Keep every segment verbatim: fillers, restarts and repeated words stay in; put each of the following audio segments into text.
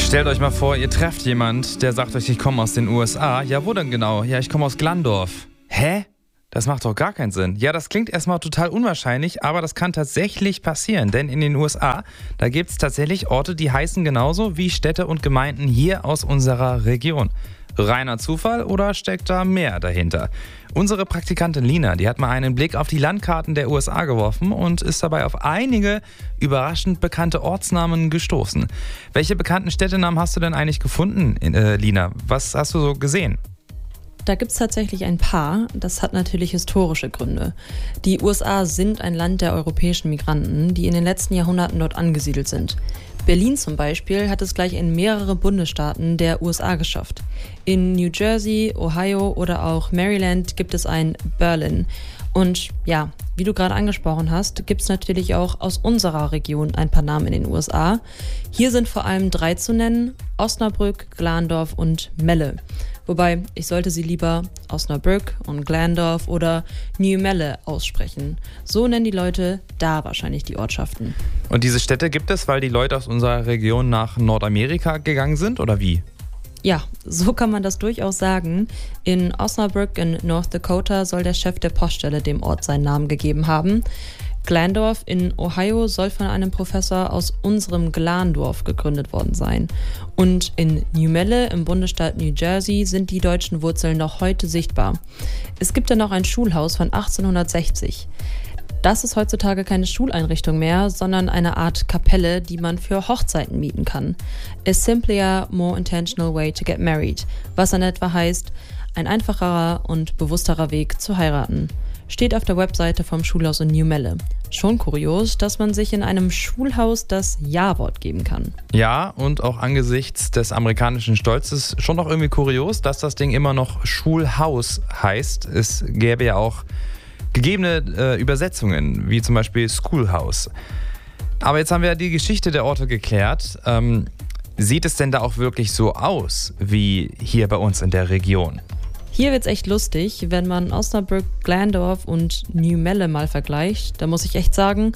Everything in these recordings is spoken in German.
Stellt euch mal vor, ihr trefft jemand, der sagt euch, ich komme aus den U S A. Ja, wo denn genau? Ja, ich komme aus Glandorf. Hä? Das macht doch gar keinen Sinn. Ja, das klingt erstmal total unwahrscheinlich, aber das kann tatsächlich passieren. Denn in den U S A, da gibt es tatsächlich Orte, die heißen genauso wie Städte und Gemeinden hier aus unserer Region. Reiner Zufall oder steckt da mehr dahinter? Unsere Praktikantin Lina, die hat mal einen Blick auf die Landkarten der U S A geworfen und ist dabei auf einige überraschend bekannte Ortsnamen gestoßen. Welche bekannten Städtenamen hast du denn eigentlich gefunden, äh, Lina? Was hast du so gesehen? Da gibt es tatsächlich ein paar. Das hat natürlich historische Gründe. Die U S A sind ein Land der europäischen Migranten, die in den letzten Jahrhunderten dort angesiedelt sind. Berlin zum Beispiel hat es gleich in mehrere Bundesstaaten der U S A geschafft. In New Jersey, Ohio oder auch Maryland gibt es ein Berlin. Und ja, wie du gerade angesprochen hast, gibt es natürlich auch aus unserer Region ein paar Namen in den U S A. Hier sind vor allem drei zu nennen: Osnabrück, Glandorf und Melle. Wobei, ich sollte sie lieber Osnabrück und Glandorf oder New Melle aussprechen. So nennen die Leute da wahrscheinlich die Ortschaften. Und diese Städte gibt es, weil die Leute aus unserer Region nach Nordamerika gegangen sind, oder wie? Ja, so kann man das durchaus sagen. In Osnabrück in North Dakota soll der Chef der Poststelle dem Ort seinen Namen gegeben haben. Glandorf in Ohio soll von einem Professor aus unserem Glandorf gegründet worden sein. Und in New Melle im Bundesstaat New Jersey sind die deutschen Wurzeln noch heute sichtbar. Es gibt da noch ein Schulhaus von achtzehnhundertsechzig. Das ist heutzutage keine Schuleinrichtung mehr, sondern eine Art Kapelle, die man für Hochzeiten mieten kann. A simpler, more intentional way to get married, was in etwa heißt, ein einfacherer und bewussterer Weg zu heiraten. Steht auf der Webseite vom Schulhaus in New Melle. Schon kurios, dass man sich in einem Schulhaus das Ja-Wort geben kann. Ja, und auch angesichts des amerikanischen Stolzes schon noch irgendwie kurios, dass das Ding immer noch Schulhaus heißt. Es gäbe ja auch gegebene äh, Übersetzungen, wie zum Beispiel Schoolhouse. Aber jetzt haben wir ja die Geschichte der Orte geklärt. Ähm, sieht es denn da auch wirklich so aus, wie hier bei uns in der Region? Hier wird's echt lustig, wenn man Osnabrück, Glandorf und New Melle mal vergleicht. Da muss ich echt sagen,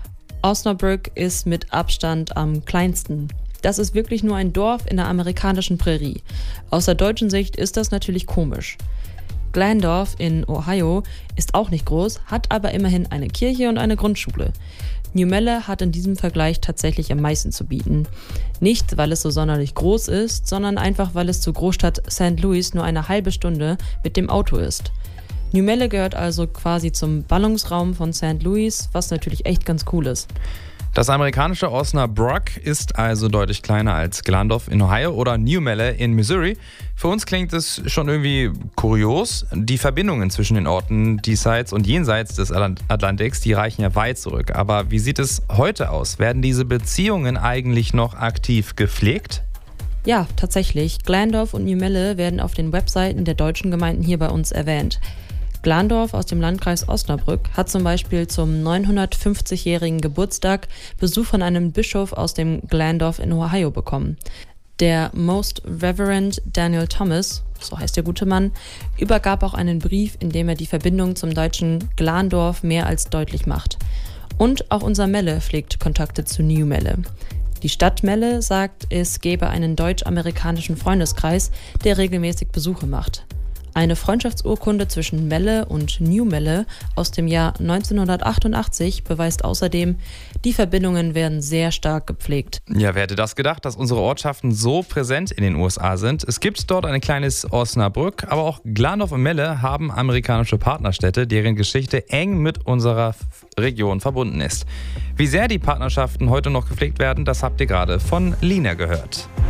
Osnabrück ist mit Abstand am kleinsten. Das ist wirklich nur ein Dorf in der amerikanischen Prärie. Aus der deutschen Sicht ist das natürlich komisch. Glandorf in Ohio ist auch nicht groß, hat aber immerhin eine Kirche und eine Grundschule. New Melle hat in diesem Vergleich tatsächlich am meisten zu bieten. Nicht, weil es so sonderlich groß ist, sondern einfach, weil es zur Großstadt Saint Louis nur eine halbe Stunde mit dem Auto ist. New Melle gehört also quasi zum Ballungsraum von Saint Louis, was natürlich echt ganz cool ist. Das amerikanische Osnabrück ist also deutlich kleiner als Glandorf in Ohio oder New Melle in Missouri. Für uns klingt es schon irgendwie kurios. Die Verbindungen zwischen den Orten diesseits und jenseits des Atlantiks, die reichen ja weit zurück. Aber wie sieht es heute aus? Werden diese Beziehungen eigentlich noch aktiv gepflegt? Ja, tatsächlich. Glandorf und New Melle werden auf den Webseiten der deutschen Gemeinden hier bei uns erwähnt. Glandorf aus dem Landkreis Osnabrück hat zum Beispiel zum neunhundertfünfzigjährigen Geburtstag Besuch von einem Bischof aus dem Glandorf in Ohio bekommen. Der Most Reverend Daniel Thomas, so heißt der gute Mann, übergab auch einen Brief, in dem er die Verbindung zum deutschen Glandorf mehr als deutlich macht. Und auch unser Melle pflegt Kontakte zu New Melle. Die Stadt Melle sagt, es gebe einen deutsch-amerikanischen Freundeskreis, der regelmäßig Besuche macht. Eine Freundschaftsurkunde zwischen Melle und New Melle aus dem Jahr neunzehnhundertachtundachtzig beweist außerdem, die Verbindungen werden sehr stark gepflegt. Ja, wer hätte das gedacht, dass unsere Ortschaften so präsent in den U S A sind? Es gibt dort ein kleines Osnabrück, aber auch Glandorf und Melle haben amerikanische Partnerstädte, deren Geschichte eng mit unserer Region verbunden ist. Wie sehr die Partnerschaften heute noch gepflegt werden, das habt ihr gerade von Lina gehört.